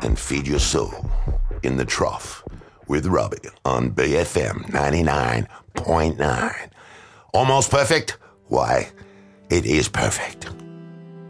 and feed your soul in the trough with Robbie on BFM 99.9. Almost perfect? Why, it is perfect.